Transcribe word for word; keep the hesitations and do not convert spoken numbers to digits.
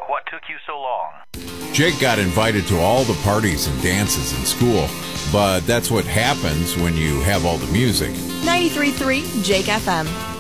What took you so long? Jake got invited to all the parties and dances in school, but that's what happens when you have all the music. ninety-three point three Jake F M.